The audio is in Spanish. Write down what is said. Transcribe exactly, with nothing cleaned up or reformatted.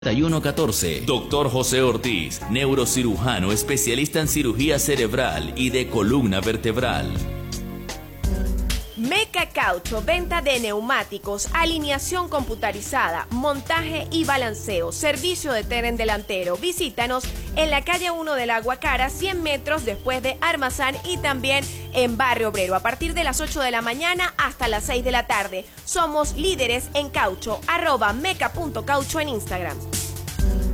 y uno catorce. Doctor José Ortiz, neurocirujano especialista en cirugía cerebral y de columna vertebral. Meca Caucho, venta de neumáticos, alineación computarizada, montaje y balanceo, servicio de tren delantero. Visítanos en la calle uno del Aguacara, cien metros después de Armazán, y también en Barrio Obrero, a partir de las ocho de la mañana hasta las seis de la tarde. Somos líderes en caucho, arroba meca punto caucho en Instagram.